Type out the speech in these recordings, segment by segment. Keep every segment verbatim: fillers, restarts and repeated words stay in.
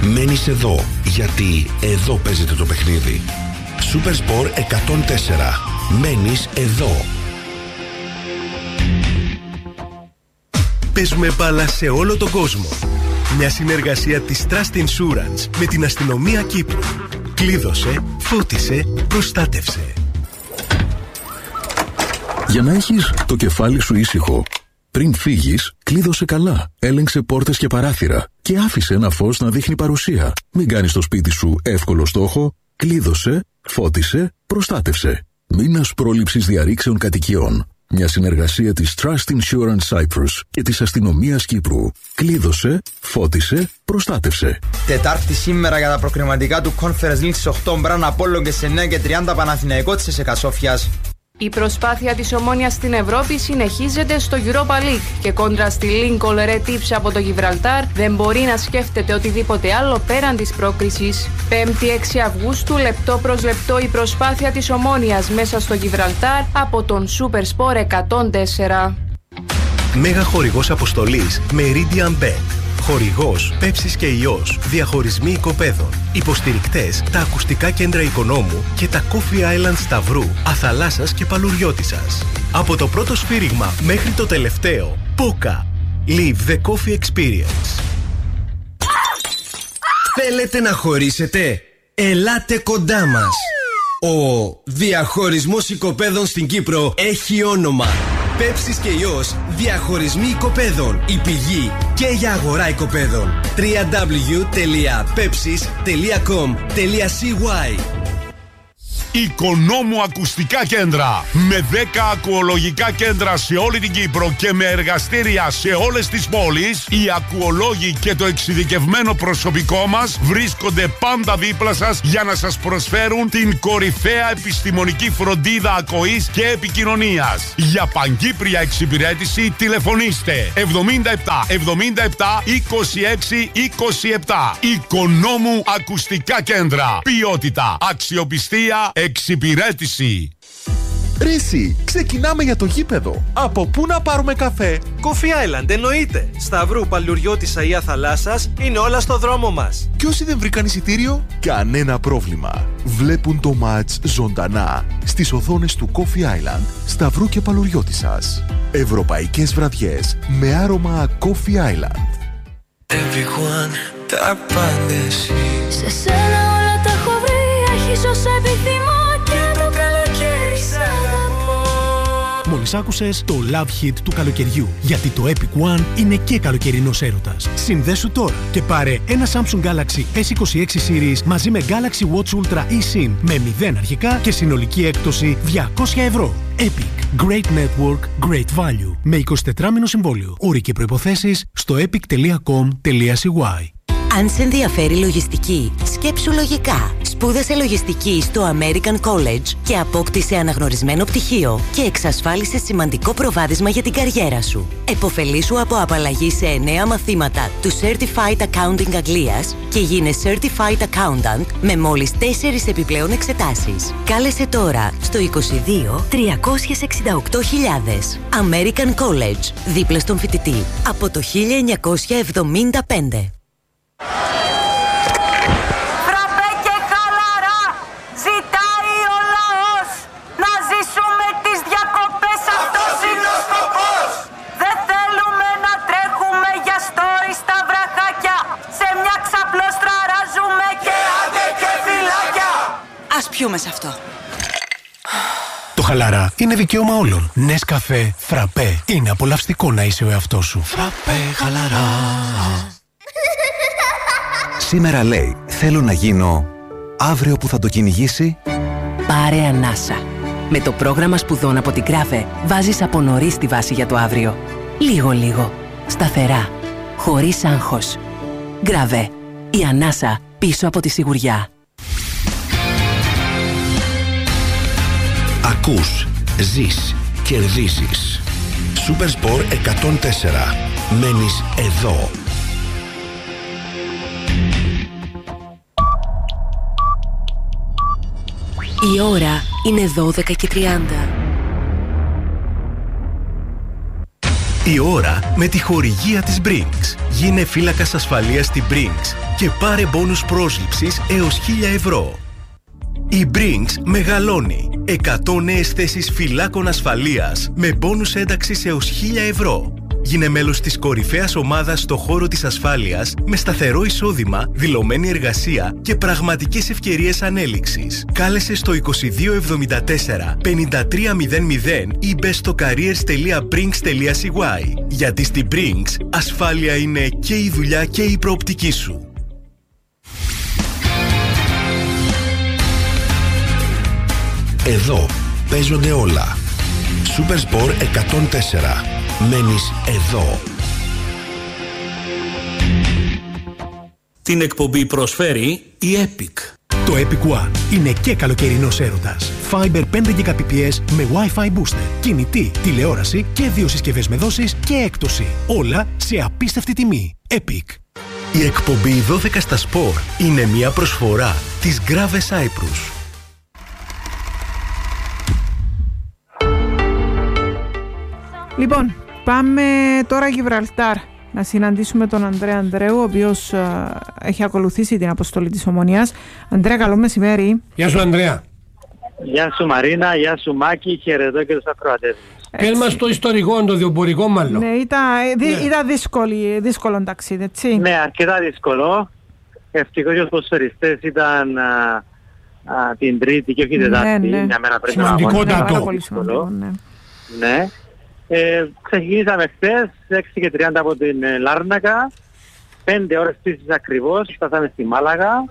Μένεις εδώ, γιατί εδώ παίζεται το παιχνίδι. Supersport εκατόν τέσσερα. Μένεις εδώ. Παίζουμε μπάλα σε όλο τον κόσμο. Μια συνεργασία της Trust Insurance με την αστυνομία Κύπρου. Κλείδωσε, φώτισε, προστάτευσε. Για να έχεις το κεφάλι σου ήσυχο, πριν φύγεις, κλείδωσε καλά, έλεγξε πόρτες και παράθυρα και άφησε ένα φως να δείχνει παρουσία. Μην κάνεις το σπίτι σου εύκολο στόχο. Κλείδωσε, φώτισε, προστάτευσε. Μήνας πρόληψης διαρρήξεων κατοικιών. Μια συνεργασία της Trust Insurance Cyprus και της αστυνομίας Κύπρου. Κλείδωσε, φώτισε, προστάτευσε. Τετάρτη σήμερα για τα προκριματικά του Conference League στις οκτώ Μπραν Απόλλων και σε εννιά και τριάντα Παναθηναϊκός της Εκασόφιας. Η προσπάθεια της Ομόνοιας στην Ευρώπη συνεχίζεται στο Europa League και κόντρα στη Lincoln Red Tips από το Γιβραλτάρ δεν μπορεί να σκέφτεται οτιδήποτε άλλο πέραν της πρόκρισης. Πέμπτη έξι Αυγούστου, λεπτό προς λεπτό η προσπάθεια της Ομόνοιας μέσα στο Γιβραλτάρ από τον Supersport εκατόν τέσσερα. Μέγα χορηγός αποστολής Meridian Bet. Χορηγός Πέψης και Ιός. Διαχωρισμοί οικοπαίδων. Υποστηρικτές τα ακουστικά κέντρα Οικονόμου και τα Coffee Island Σταυρού, Αθαλάσσας και Παλουριώτισσας. Από το πρώτο σφύριγμα μέχρι το τελευταίο. Πόκα. Live the coffee experience. Θέλετε να χωρίσετε? Ελάτε κοντά μας. Ο διαχωρισμός οικοπαίδων στην Κύπρο έχει όνομα. Πέψης και Ιός, διαχωρισμοί οικοπαίδων. Η πηγή και για αγορά οικοπαίδων. double-u double-u double-u τελεία pepsis τελεία com τελεία c y. Οικονόμου Ακουστικά Κέντρα. Με δέκα ακουολογικά κέντρα σε όλη την Κύπρο και με εργαστήρια σε όλες τις πόλεις, οι ακουολόγοι και το εξειδικευμένο προσωπικό μας βρίσκονται πάντα δίπλα σας για να σας προσφέρουν την κορυφαία επιστημονική φροντίδα ακοής και επικοινωνίας. Για παγκύπρια εξυπηρέτηση τηλεφωνήστε εβδομήντα επτά εβδομήντα επτά είκοσι έξι είκοσι επτά. Οικονόμου Ακουστικά Κέντρα. Ποιότητα, αξιοπιστία, εξυπηρέτηση. Ρίση, ξεκινάμε για το γήπεδο. Από πού να πάρουμε καφέ? Coffee Island, εννοείται. Σταυρού, Παλουριώτισσα ή Αθαλάσσας είναι όλα στο δρόμο μας. Και όσοι δεν βρήκαν εισιτήριο, κανένα πρόβλημα. Βλέπουν το μάτς ζωντανά στις οθόνες του Coffee Island, Σταυρού και Παλουριώτισσας. Ευρωπαϊκές βραδιές με άρωμα Coffee Island. Everyone, τα πάντα εσύ. Σε σένα όλα τα έχω βρει. Έχεις όσα επιθυμώ και το καλοκαίρι σ' αγαπώ. Μόλις άκουσες το Love Hit του καλοκαιριού. Γιατί το Epic One είναι και καλοκαιρινός έρωτας. Συνδέσου τώρα και πάρε ένα Samsung Galaxy ες είκοσι έξι Series μαζί με Galaxy Watch Ultra eSIM με μηδέν αρχικά και συνολική έκπτωση διακόσια ευρώ. Epic. Great Network, Great Value. Με εικοσιτετράμηνο συμβόλαιο. Όροι και προϋποθέσεις στο epic τελεία com τελεία c y. Αν σε ενδιαφέρει λογιστική, σκέψου λογικά. Σπούδασε λογιστική στο American College και απόκτησε αναγνωρισμένο πτυχίο και εξασφάλισε σημαντικό προβάδισμα για την καριέρα σου. Εποφελήσου από απαλλαγή σε εννέα μαθήματα του Certified Accounting Αγγλίας και γίνε Certified Accountant με μόλις τέσσερις επιπλέον εξετάσεις. Κάλεσε τώρα στο είκοσι δύο τριακόσια εξήντα οκτώ χιλιάδες. American College, δίπλα στον φοιτητή, από το χίλια εννιακόσια εβδομήντα πέντε. Φραπέ και χαλαρά, ζητάει ο λαός. Να ζήσουμε τις διακοπές, αυτός είναι ο σκοπός. Δεν θέλουμε να τρέχουμε για στόρι στα βραχάκια. Σε μια ξαπλώστρα ράζουμε και άντε και φυλάκια. Ας πιούμε σε αυτό. Το χαλαρά είναι δικαίωμα όλων. Νεσκαφέ, φραπέ. Είναι απολαυστικό να είσαι ο εαυτός σου. Φραπέ, χαλαρά. Σήμερα λέει, θέλω να γίνω, αύριο που θα το κυνηγήσει. Πάρε ανάσα. Με το πρόγραμμα σπουδών από την Γκράβε βάζεις από νωρίς τη βάση για το αύριο. Λίγο-λίγο. Σταθερά. Χωρίς άγχος. Γκράβε. Η ανάσα πίσω από τη σιγουριά. Ακούς, ζεις, κερδίζεις. Supersport εκατόν τέσσερα. Μένεις εδώ. Η ώρα είναι δώδεκα και τριάντα. Η ώρα με τη χορηγία της Brinks. Γίνε φύλακας ασφαλείας στην Brinks και πάρε μπόνους πρόσληψης έως χίλια ευρώ. Η Brinks μεγαλώνει. εκατό νέες θέσεις φυλάκων ασφαλείας με μπόνους ένταξης έως χίλια ευρώ. Γίνε μέλος της κορυφαίας ομάδας στο χώρο της ασφάλειας με σταθερό εισόδημα, δηλωμένη εργασία και πραγματικές ευκαιρίες ανέλυξης. Κάλεσε στο είκοσι δύο εβδομήντα τέσσερα πενήντα τρία μηδέν μηδέν ή μπες στο careers τελεία brinks τελείαcy. Γιατί στη Brinks ασφάλεια είναι και η δουλειά και η προοπτική σου. Εδώ παίζονται όλα. Supersport εκατόν τέσσερα. Μένεις εδώ. Την εκπομπή προσφέρει η Epic. Το Epic One είναι και καλοκαιρινός έρωτας. Fiber πέντε γιγαμπιτ με Wi-Fi booster, κινητή, τηλεόραση και δύο συσκευές με δόσεις και έκπτωση. Όλα σε απίστευτη τιμή. Epic. Η εκπομπή δώδεκα στα Σπορ είναι μια προσφορά της Grave Cyprus. Λοιπόν, πάμε τώρα Γιβραλτάρ να συναντήσουμε τον Ανδρέα Ανδρέου, ο οποίος α, έχει ακολουθήσει την αποστολή της Ομονίας. Ανδρέα, καλό μεσημέρι. Γεια σου, Ανδρέα. Γεια σου, Μαρίνα. Γεια σου, Μάκη. Χαιρετώ και τους ακροατές. Πες μας το ιστορικό, το διοπορικό μάλλον. Ναι, ήταν, δι, ναι. ήταν δύσκολη, δύσκολο ταξίδι, έτσι. Ναι, αρκετά δύσκολο. Ευτυχώς οι ποδοσφαιριστές ήταν α, α, την Τρίτη και όχι την Τετάρτη. Ναι, ναι. Μια μέρα πριν. Σημαντικότατο. Ναι, πολύ σημαντικό, ναι. Ναι. Ε, ξεκινήσαμε χθες, έξι και τριάντα από την ε, Λάρνακα, πέντε ώρες πτήσης ακριβώς, φτάσαμε στη Μάλαγα.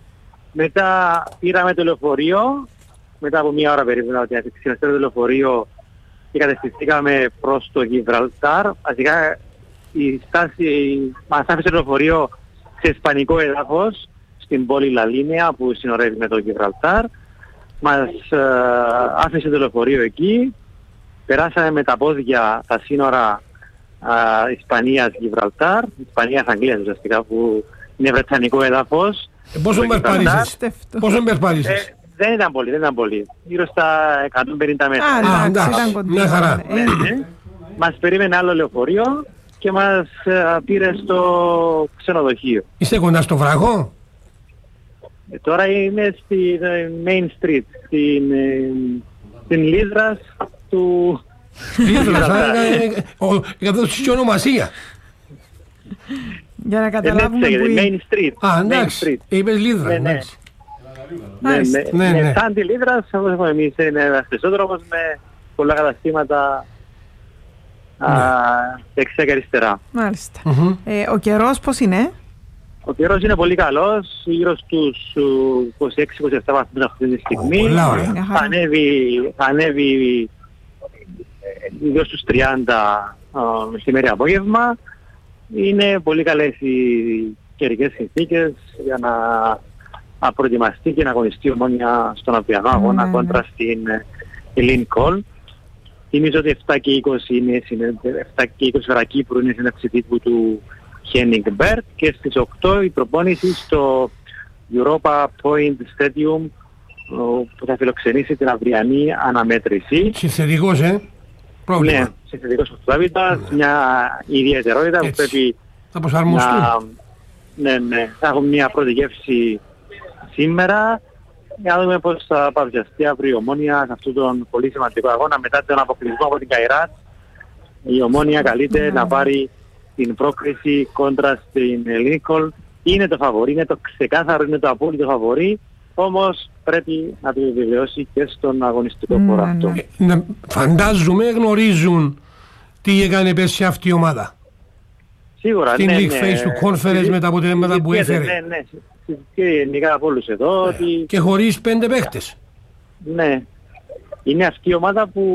Μετά πήραμε το λεωφορείο, μετά από μία ώρα περίπου να αφήξαμε το λεωφορείο και κατευθυνθήκαμε προς το Γιβραλτάρ. Βασικά η στάση μας άφησε το λεωφορείο σε ισπανικό έδαφος, στην πόλη Λαλίνια που συνορεύει με το Γιβραλτάρ. Μας ε, άφησε το λεωφορείο εκεί. Περάσαμε με τα πόδια τα σύνορα Ισπανίας-Γιβραλτάρ, Ισπανίας-Αγγλίας ουσιαστικά που είναι βρετανικό έδαφος. Ε, πόσο περπάτησες, πόσο περπάτησες. Ε, δεν ήταν πολύ, δεν ήταν πολύ. Γύρω στα εκατόν πενήντα μέτρα. Α, εντάξει, μια χαρά. Ε, ε, μας περίμενε άλλο λεωφορείο και μας ε, πήρε στο ξενοδοχείο. Είστε κοντά στο βραγό. Ε, τώρα είμαι στη ε, Main Street, στην, ε, στην Λίδρας του... Λίδρας, εδώ στη ονομασία. Για να καταλάβουμε που είναι. Main Street. Α, εντάξει, είπες Λίδρα, εντάξει. Ναι, ναι. Σαν τη Λίδρα, όπως έχουμε εμείς, είναι ένας πεζόδρομος με πολλά καταστήματα δεξιά και αριστερά. Μάλιστα. Ο καιρός πώς είναι? Ο καιρός είναι πολύ καλός, γύρω στους είκοσι έξι είκοσι επτά βαθμούς αυτή τη στιγμή. Θα ανέβει γύρω στους τριάντα μεσημέρι απόγευμα. Είναι πολύ καλές οι καιρικές συνθήκες για να να προετοιμαστεί και να αγωνιστεί η Ομόνια στον αυριανό αγώνα κόντρα στην Lincoln. Θυμίζω ότι επτά και είκοσι είναι επτά και είκοσι ώρα Κύπρου είναι η συνέντευξη τύπου του Χένιγκ Μπέρτ και στις οκτώ η προπόνηση στο Europa Point Stadium που θα φιλοξενήσει την αυριανή αναμέτρηση. Συνθετικός, ε? Πρόβλημα. Ναι, συνθετικός οχτάβητας, μια ιδιαιτερότητα που πρέπει να... Ναι, ναι, θα έχουμε μια πρώτη γεύση σήμερα για να δούμε πώς θα παρουσιαστεί αύριο η Ομόνια σε αυτόν τον πολύ σημαντικό αγώνα. Μετά τον αποκλεισμό από την Καϊράτ, η Ομόνια καλείται να πάρει την πρόκριση κόντρα στην Λίνκολν. Είναι το φαβορί, είναι το ξεκάθαρο, είναι το απόλυτο φαβορί, όμως πρέπει να το επιβεβαιώσει και στον αγωνιστικό χώρο αυτό. Φαντάζομαι γνωρίζουν τι έκανε πέρσι αυτή η ομάδα. Σίγουρα, στην ναι, League ναι. Phase του Conference με τα αποτελέσματα που έφερε. Ναι, ναι, και γενικά από όλους εδώ. Ναι. Ότι... Και χωρίς πέντε παίχτες. Ναι. Είναι αυτή η ομάδα που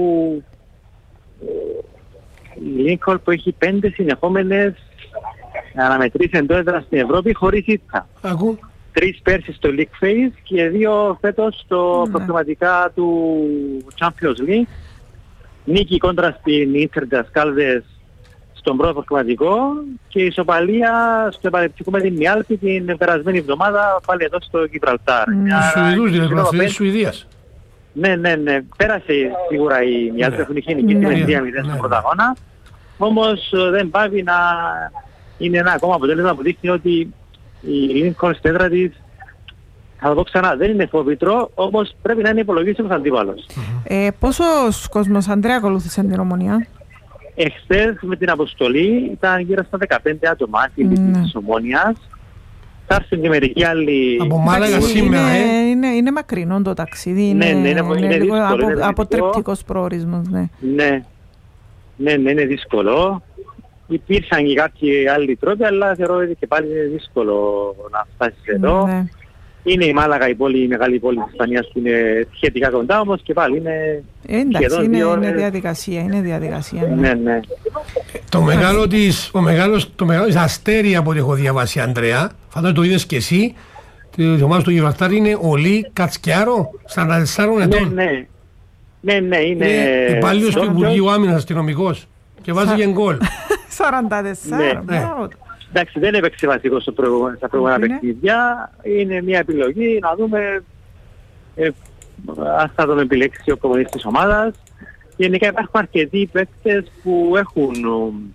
η Lincoln που έχει πέντε συνεχόμενες αναμετρήσεις εντός έδρας στην Ευρώπη χωρίς ήττα. Ακού. Τρεις πέρσι στο League Phase και δύο φέτος στο ναι. προκριματικά του Champions League. Νίκη κόντρα στην Ίντερ Γκασκάλδες στον πρώτο προκριματικό και η ισοπαλία στο επανεπτικό με την Μιάλπη την περασμένη εβδομάδα πάλι εδώ στο Γιβραλτάρ. Τους Σουηδούς δηλαδή, της Σουηδίας. Ναι, ναι, ναι. Πέρασε σίγουρα η Μιάλπη, έχουν είχε νικήσει με τρία μηδέν στον πρώτο αγώνα. όμως δεν πάβει να είναι ένα ακόμα αποτέλεσμα που δείχνει ότι η Lincoln στην έδρα της, θα το πω ξανά, δεν είναι φόβητρο, όμως πρέπει να είναι υπολογίσιμος αντίπαλος. Ε, πόσος κόσμος, Ανδρέα, ακολούθησε την Ομονία? Εχθές με την αποστολή ήταν γύρω στα δεκαπέντε άτομα η λύση Ναι. της Ομόνιας. Θα έρθουν και μερικοί άλλοι... Από Μάλαγα σήμερα, είναι, ε. είναι, είναι μακρινό το ταξίδι, είναι, Ναι, ναι, είναι- είναι λίγο δύσκολο, απο, είναι δύσκολο. αποτρεπτικός προορισμός. Ναι. Ναι, ναι, ναι, είναι δύσκολο. Υπήρχαν και κάποιοι άλλοι τρόποι, αλλά θεωρώ ότι και πάλι είναι δύσκολο να φτάσεις εδώ. Ναι. Είναι η Μάλαγα, η πόλη, η μεγάλη πόλη της Ισπανίας που είναι σχετικά κοντά, όμως και πάλι είναι Ε, εντάξει, σχεδόν είναι, δύο είναι ώρες. διαδικασία, είναι διαδικασία. Ναι, ναι. Το μεγάλο της, ο μεγάλος, το μεγάλο της αστέρι από ό,τι έχω διαβάσει, Ανδρέα, φαντάζομαι το είδες και εσύ, της ομάδας του Γιβραλτάρ είναι ο Λί Κατσκιάρο, σαράντα τεσσάρων Ναι, ετών. ναι. Ναι, ναι, είναι... Είναι υπάλληλος του Ντόπιος. Υπουργείου Άμυνας, αστυνομικός και βάζει και γκολ. σαράντα τέσσερα, Ναι. μπράβο. Εντάξει, δεν έπαιξε βασικό στο προηγούμενο- στα προηγούμενα Είναι. παιχνίδια. Είναι μια επιλογή να δούμε ε, αν θα τον επιλέξει ο προπονητής της ομάδας. Γενικά υπάρχουν αρκετοί παίκτες που έχουν ε,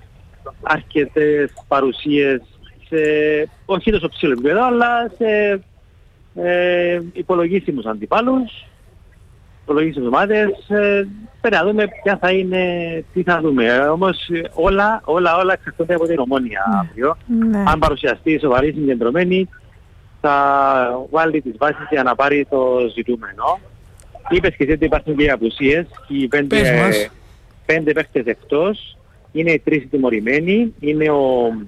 αρκετές παρουσίες σε, όχι τόσο ψηλό επίπεδο, αλλά σε ε, υπολογίσιμους αντιπάλους, υπολογίσιμες ομάδες. Ε, πρέπει να δούμε ποια θα είναι, τι θα δούμε. Ε, όμως ε, όλα, όλα, όλα εξαρτώνται από την Ομόνια αύριο. Ναι. Αν παρουσιαστεί σοβαρή συγκεντρωμένη, θα βάλει τις βάσεις για να πάρει το ζητούμενο. Είπες και εσύ ότι υπάρχουν και απουσίες. Οι πέντε, Πες μας. πέντε παίχτες εκτός. Είναι οι τρεις τιμωρημένοι. Είναι ο,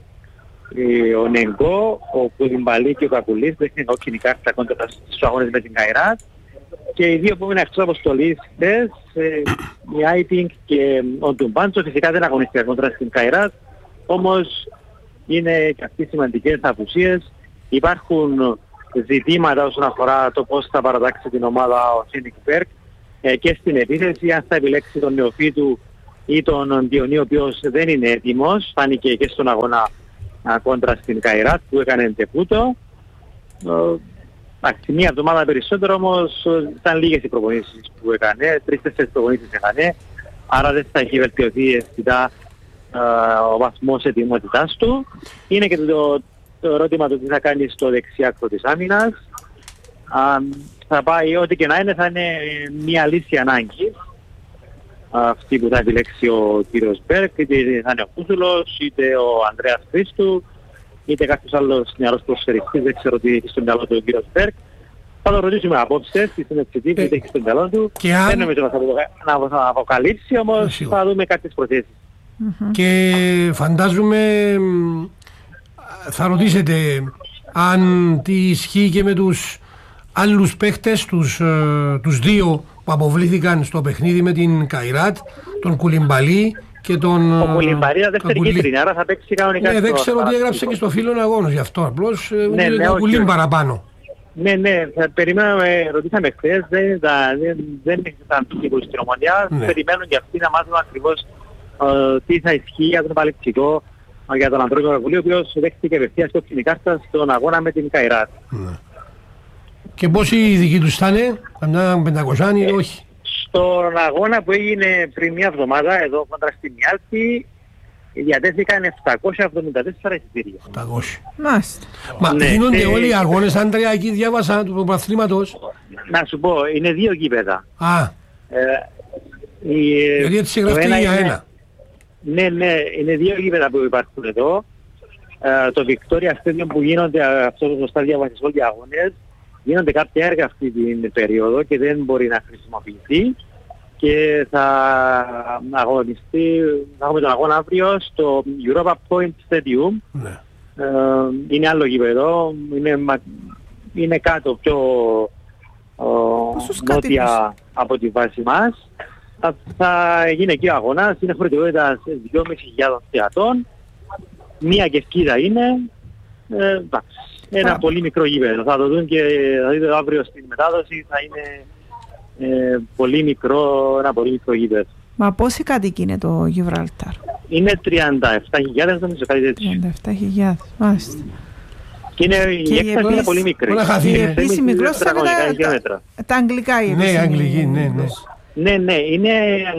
ε, ο Νεγκό, ο Κουδιμπαλή και ο Κακουλής. Δεν είναι κόκκινη κάρτα κόντρα στους αγώνες με την Καϊράτ. Και οι δύο που είναι εκτός αποστολής χθες, ε, η Άιτινγκ και ο Ντουμπάντσο, φυσικά δεν αγωνίστηκαν κόντρα στην Καϊράτ. Όμως είναι και αυτοί σημαντικές απουσίες. Υπάρχουν ζητήματα όσον αφορά το πώς θα παρατάξει την ομάδα ο Σίνικ Μπέρκ ε, και στην επίθεση, αν θα επιλέξει τον νεοφύτου ή τον Διονύ, ο οποίος δεν είναι έτοιμος. Φάνηκε και στον αγώνα α, κόντρα στην Καϊράτ που έκανε τεπούτο. Ε, Εντάξει, μία εβδομάδα περισσότερο, όμως ε, ήταν λίγες οι προπονήσεις που έκανε, τρεις-τέσσερις προπονήσεις έκανε, άρα δεν θα έχει βελτιωθεί αισθητά ε, ο βαθμός ετοιμότητάς του. Είναι και το, το ερώτημα του τι θα κάνει στο δεξιάκρο της άμυνας. Α, θα πάει, ό,τι και να είναι, θα είναι μια λύση ανάγκης. Αυτή που θα επιλέξει ο κύριος Μπέρκ, είτε θα είναι ο Κούζουλος, είτε ο Ανδρέας Χρήστου, είτε κάποιος άλλος νεαρός προσφεριστής, δεν ξέρω τι έχει στο μυαλό του ο κύριος Μπέρκ. Θα το ρωτήσουμε απόψε, στη συνέντευξη τι έχει στο μυαλό του. αν... Δεν νομίζω να θα, να θα αποκαλύψει, όμως θα δούμε κάποιες προθέσεις. Mm-hmm. Και φαντάζομαι μ, θα ρωτήσετε αν τι ισχύει και με τους άλλους παίχτες, τους, ε, τους δύο που αποβλήθηκαν στο παιχνίδι με την Καϊράτ, τον Κουλιμπαλή και τον... Ο Κουλιμπαλή είναι δεύτερη κίτρινη, άρα θα παίξει κανονικά. Ναι, δεν ξέρω τι έγραψε και στο φίλο αγώνος γι' αυτό, απλώς ναι, ε, ναι, το όχι, κουλίν όχι. παραπάνω. Ναι, ναι, θα περιμέναμε, ρωτήσαμε χθες, δεν ήταν, δεν, δεν ήταν τούτο στην Ομονία, Ναι. περιμένουν και αυτοί να μάθουν ακριβώς ε, τι θα ισχύει για τον επαλεκτικό, ε, για τον Αντρόκο Κακουλή, ο οποίος δέχτηκε απευθείας κόκκινη κάρτα στον αγώνα με την Καϊράτ. Ναι. Και πόσοι οι δικοί τους θα είναι, καμιά πεντακόσια ή όχι? Στον αγώνα που έγινε πριν μια εβδομάδα, εδώ κοντά στη Μιάλτη, διατέθηκαν επτακόσια εβδομήντα τέσσερα εισιτήρια. επτακόσια. Μάλιστα. Μα Ναι, γίνονται ε, όλοι οι αγώνες, Άντρια, εκεί διάβασα του πρωταθλήματος. Να σου πω, είναι δύο γήπεδα. Α, Ε, η, γιατί έτσι το γραφτεί για είναι- ένα. Ναι, ναι, είναι δύο γήπεδα που υπάρχουν εδώ. Ε, το Victoria Stadium που γίνονται ε, αυτό το στάδιο βασικών αγώνες, γίνονται κάποια έργα αυτή την περίοδο και δεν μπορεί να χρησιμοποιηθεί και θα αγωνιστεί, θα έχουμε τον αγώνα αύριο στο Europa Point Stadium. Ναι. Ε, είναι άλλο γήπεδο, είναι, μα- είναι κάτω πιο ε, νότια από τη βάση μας. Θα, θα γίνει εκεί ο αγώνας, είναι χωρητικότητα δυόμισι χιλιάδες θεατών, μία κερκίδα είναι, ε, εντάξει, ένα Α. πολύ μικρό γήπεδο. Θα το δουν και θα δείτε αύριο στην μετάδοση, θα είναι ε, πολύ μικρό, ένα πολύ μικρό γήπεδο. Μα πόσοι κατοικοί είναι το Γιβραλτάρ? Είναι τριάντα επτά χιλιάδες, νομίζω κάτι τέτοιο. τριάντα επτά χιλιάδες, μάλιστα. Και, είναι, Και η η έκταση είναι επίση- πολύ μικρή. Όλα χαθή, Η ε. επίσημη γλώσσα είναι τετραγωνικά τα, χιλιόμετρα. τα, τα αγγλικά η Ναι, επίσημη αγγλική, ναι, ναι. γλώσσα. Ναι, ναι, είναι,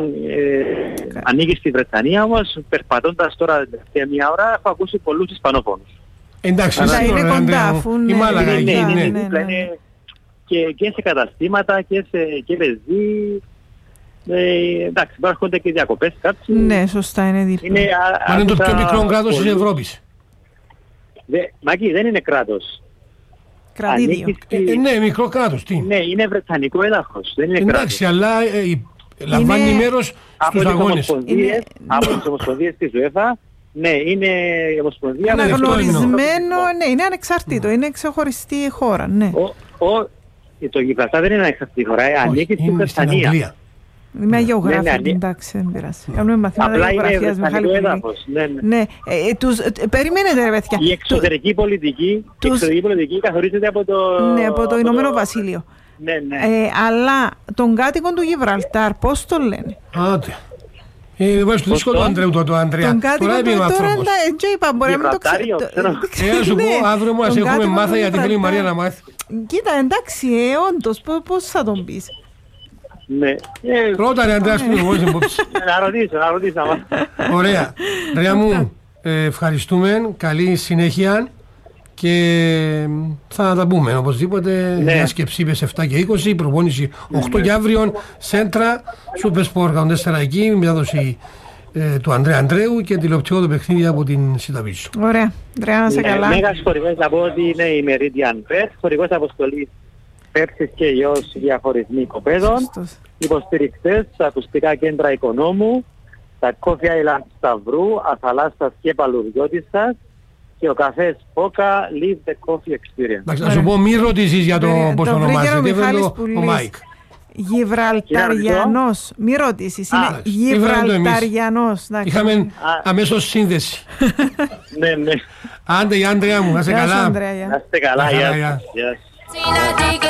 ε, ανήκει στη Βρετανία, όμως περπατώντας τώρα τελευταία μία ώρα έχω ακούσει πολλούς Ισπανόφωνους. Εντάξει, αλλά είναι κοντά, αφού η Μάλαγα ναι, είναι, ναι, ναι, ναι, ναι, ναι. Και, και σε καταστήματα και σε και πεζί. Ε, εντάξει, υπάρχουν και διακοπές κάποιοι. Ναι, σωστά, είναι δύσκολο. Είναι, Μα είναι το πιο μικρό κράτος της Ευρώπης. Δε, Μάκη, δεν είναι κράτος. Κρατήδιο. Στη... Ε, ναι, μικρό κράτος, τι. Ναι, είναι βρετανικό έδαφος, δεν είναι εντάξει, κράτος. αλλά ε, λαμβάνει είναι... μέρος στους αγώνες. Είναι... Από τις ομοσπονδίες της UEFA, ναι, είναι η ομοσπονδία. Αναγνωρισμένο, ναι, είναι ανεξαρτήτο, είναι ξεχωριστή χώρα, ναι. Ο, ο, το Γιβραλτάρ δεν είναι ανεξαρτητή χώρα, ανήκει στην Βρετανία. Είμαι γεωγράφη, εντάξει, δεν πειράζει. Κάνουμε μαθήματα γεωγραφίας με Χαλή έδαφος, ναι, ναι. Ναι, ε, τους, ε, περιμένετε ρε παιδιά. Η εξωτερική πολιτική, τους... η εξωτερική πολιτική καθορίζεται από το... Ναι, από το Ηνωμένο Βασίλειο. Ναι, ναι. Ε, αλλά τον κάτοικο του Γιβραλτάρ, πώς το λένε? Άντε. Ε, βάζεις το δύσκολο Αντρέου το Αντρέα. Τον κάτοικο του τώρα εντάξει, είπα, μπορεί να μην το ξέρω. Ε, σου πω, αύριο μας έχουμε μάθα γιατί θέλει η Μαρία να μάθει. Κοίτα, εντάξει, ε, όντως, πώς θα τον πεις? Ναι. Ρώτα ρε Αντρέας που εγώ είσαι υπόψη. Να ρωτήσω, να ρωτήσω. Ωραία. Ρέα μου, ευχαριστούμε. Καλή συνέχεια. Και θα τα πούμε οπωσδήποτε. Διάσκεψη είπες επτά και είκοσι, προπόνηση οκτώ και αύριο. Σέντρα, Super Sport εκατόν τέσσερα εκεί, μετάδοση του Ανδρέα Ανδρέου και τηλεοπτικό το παιχνίδι από την Σιταβίσου. Ωραία. Ανδρέα, να σε καλά. Μέγας χορηγός να πω ότι είναι η Meridian Bet, χορηγός αποστολής Πέψης και Ιός διαχωρισμοί οικοπαίδων, υποστηρικτές, ακουστικά κέντρα Οικονόμου, τα Coffee Island Σταυρού, Αθαλάσσας και Παλουριώτισσας και ο καφές Πόκα Live the Coffee Experience. Εντάξει, να σου πω μη ρωτήσεις για το πώς το ονομάζεται, ο Μάικ. Γιβραλταριανός, μη ρωτήσεις, είναι Γιβραλταριανός. Είχαμε αμέσως σύνδεση. Ναι, ναι. Άντε η Άντρια μου, να σε καλά. Να είστε καλά, γεια σας.